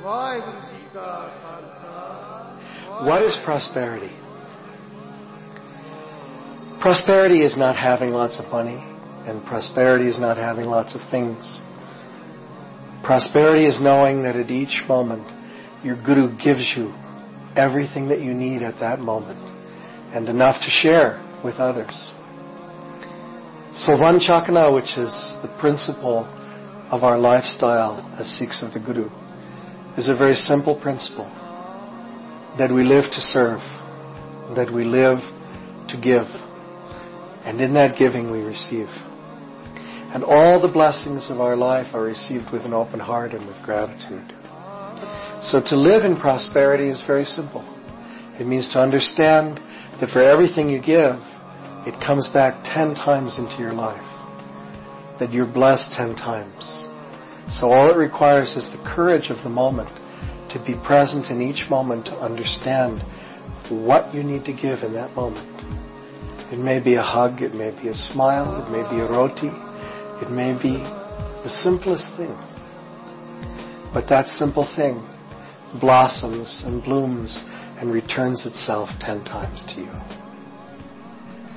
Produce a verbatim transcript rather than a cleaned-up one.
What is prosperity? Prosperity is not having lots of money, and prosperity is not having lots of things. Prosperity is knowing that at each moment your Guru gives you everything that you need at that moment, and enough to share with others. So Vanchakana, which is the principle of our lifestyle as Sikhs of the Guru, is a very simple principle. That we live to serve, that we live to give, and in that giving we receive. And all the blessings of our life are received with an open heart and with gratitude. So to live in prosperity is very simple. It means to understand that for everything you give, it comes back ten times into your life. That you're blessed ten times. So all it requires is the courage of the moment to be present in each moment, to understand what you need to give in that moment. It may be a hug, it may be a smile, it may be a roti, it may be the simplest thing. But that simple thing blossoms and blooms and returns itself ten times to you.